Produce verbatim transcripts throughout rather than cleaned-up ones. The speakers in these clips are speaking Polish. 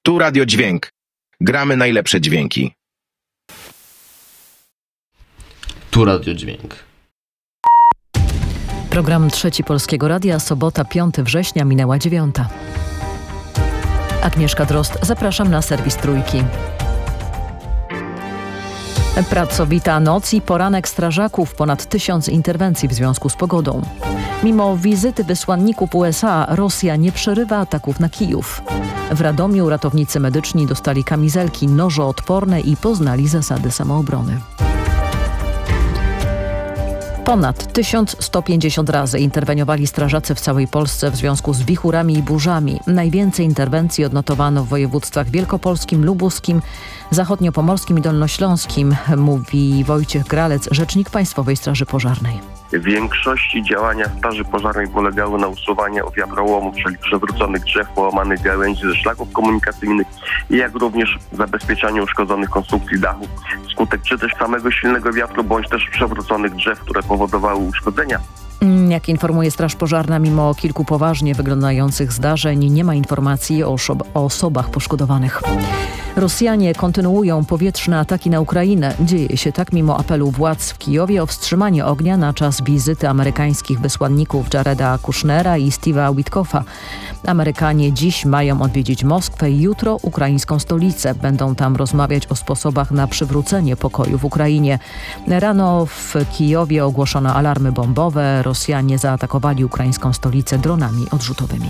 Tu Radio Dźwięk. Gramy najlepsze dźwięki. Tu Radio Dźwięk. Program Trzeci Polskiego Radia, sobota piątego września, minęła dziewiąta. Agnieszka Drozd, zapraszam na serwis Trójki. Pracowita noc i poranek strażaków, ponad tysiąc interwencji w związku z pogodą. Mimo wizyty wysłanników U S A, Rosja nie przerywa ataków na Kijów. W Radomiu ratownicy medyczni dostali kamizelki nożoodporne i poznali zasady samoobrony. Ponad tysiąc sto pięćdziesiąt razy interweniowali strażacy w całej Polsce w związku z wichurami i burzami. Najwięcej interwencji odnotowano w województwach wielkopolskim, lubuskim, zachodniopomorskim i dolnośląskim, mówi Wojciech Gralec, rzecznik Państwowej Straży Pożarnej. W większości działania Straży Pożarnej polegały na usuwaniu wiatrołomów, czyli przewróconych drzew, połamanych gałęzi ze szlaków komunikacyjnych, jak również zabezpieczaniu uszkodzonych konstrukcji dachu wskutek czy też samego silnego wiatru, bądź też przewróconych drzew, które powodowały uszkodzenia. Jak informuje Straż Pożarna, mimo kilku poważnie wyglądających zdarzeń nie ma informacji o, oszob- o osobach poszkodowanych. Rosjanie kontynuują powietrzne ataki na Ukrainę. Dzieje się tak mimo apelu władz w Kijowie o wstrzymanie ognia na czas wizyty amerykańskich wysłanników Jareda Kushnera i Steve'a Witkoffa. Amerykanie dziś mają odwiedzić Moskwę i jutro ukraińską stolicę. Będą tam rozmawiać o sposobach na przywrócenie pokoju w Ukrainie. Rano w Kijowie ogłoszono alarmy bombowe. Rosjanie zaatakowali ukraińską stolicę dronami odrzutowymi.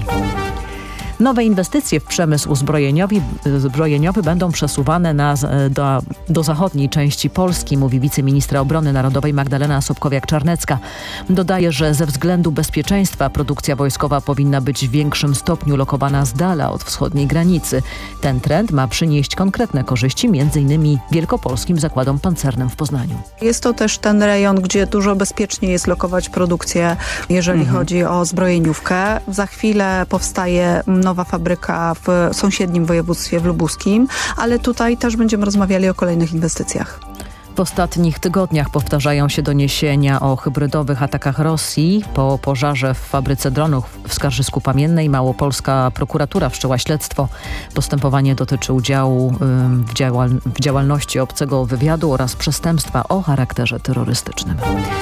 Nowe inwestycje w przemysł zbrojeniowy, zbrojeniowy będą przesuwane na, do, do zachodniej części Polski, mówi wiceministra obrony narodowej Magdalena Sobkowiak-Czarnecka. Dodaje, że ze względu bezpieczeństwa produkcja wojskowa powinna być w większym stopniu lokowana z dala od wschodniej granicy. Ten trend ma przynieść konkretne korzyści między innymi wielkopolskim zakładom pancernym w Poznaniu. Jest to też ten rejon, gdzie dużo bezpieczniej jest lokować produkcję, jeżeli mhm. chodzi o zbrojeniówkę. Za chwilę powstaje nowa fabryka w sąsiednim województwie w lubuskim, ale tutaj też będziemy rozmawiali o kolejnych inwestycjach. W ostatnich tygodniach powtarzają się doniesienia o hybrydowych atakach Rosji. Po pożarze w fabryce dronów w Skarżysku-Pamiennej małopolska prokuratura wszczęła śledztwo. Postępowanie dotyczy udziału w, działal- w działalności obcego wywiadu oraz przestępstwa o charakterze terrorystycznym.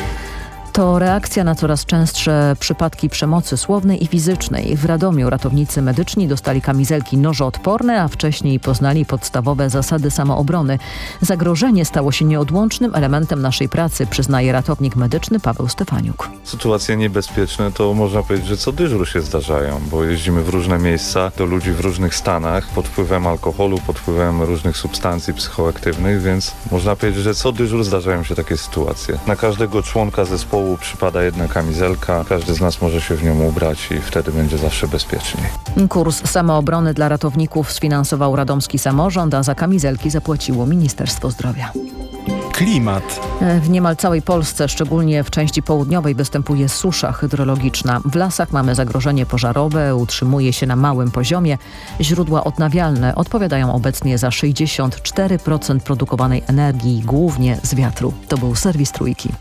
To reakcja na coraz częstsze przypadki przemocy słownej i fizycznej. W Radomiu ratownicy medyczni dostali kamizelki nożoodporne, a wcześniej poznali podstawowe zasady samoobrony. Zagrożenie stało się nieodłącznym elementem naszej pracy, przyznaje ratownik medyczny Paweł Stefaniuk. Sytuacje niebezpieczne to można powiedzieć, że co dyżur się zdarzają, bo jeździmy w różne miejsca do ludzi w różnych stanach, pod wpływem alkoholu, pod wpływem różnych substancji psychoaktywnych, więc można powiedzieć, że co dyżur zdarzają się takie sytuacje. Na każdego członka zespołu przypada jedna kamizelka, każdy z nas może się w nią ubrać i wtedy będzie zawsze bezpieczniej. Kurs samoobrony dla ratowników sfinansował radomski samorząd, a za kamizelki zapłaciło Ministerstwo Zdrowia. Klimat. W niemal całej Polsce, szczególnie w części południowej, występuje susza hydrologiczna. W lasach mamy zagrożenie pożarowe, utrzymuje się na małym poziomie. Źródła odnawialne odpowiadają obecnie za sześćdziesiąt cztery procent produkowanej energii, głównie z wiatru. To był serwis Trójki.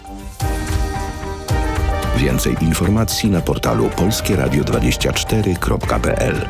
Więcej informacji na portalu polskie radio dwadzieścia cztery kropka p l.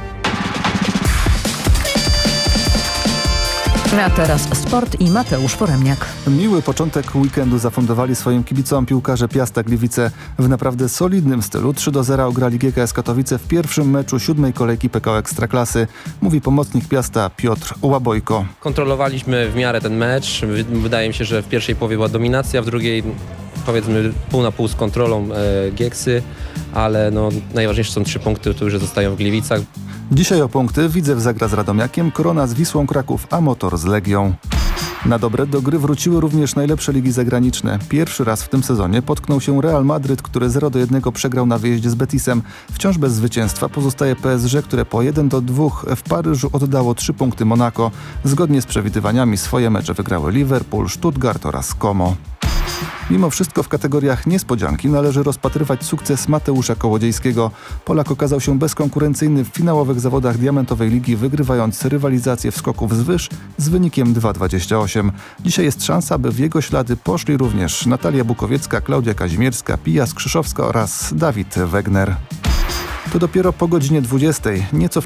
A teraz sport i Mateusz Poremniak. Miły początek weekendu zafundowali swoim kibicom piłkarze Piasta Gliwice. W naprawdę solidnym stylu trzy do zera ograli G K S Katowice w pierwszym meczu siódmej kolejki P K O Ekstraklasy, mówi pomocnik Piasta Piotr Łabojko. Kontrolowaliśmy w miarę ten mecz. Wydaje mi się, że w pierwszej połowie była dominacja, w drugiej powiedzmy pół na pół z kontrolą e, Gieksy, ale no, najważniejsze są trzy punkty, które zostają w Gliwicach. Dzisiaj o punkty Widzew zagra z Radomiakiem, Korona z Wisłą Kraków, a Motor z Legią. Na dobre do gry wróciły również najlepsze ligi zagraniczne. Pierwszy raz w tym sezonie potknął się Real Madryt, który zero do jednego przegrał na wyjeździe z Betisem. Wciąż bez zwycięstwa pozostaje P S G, które po jeden do dwóch w Paryżu oddało trzy punkty Monako. Zgodnie z przewidywaniami swoje mecze wygrały Liverpool, Stuttgart oraz Como. Mimo wszystko w kategoriach niespodzianki należy rozpatrywać sukces Mateusza Kołodziejskiego. Polak okazał się bezkonkurencyjny w finałowych zawodach Diamentowej Ligi, wygrywając rywalizację w skoków z wyż z wynikiem dwa dwadzieścia osiem. Dzisiaj jest szansa, by w jego ślady poszli również Natalia Bukowiecka, Klaudia Kazimierska, Pija Skrzyszowska oraz Dawid Wegner. To dopiero po godzinie dwudziestej. Nieco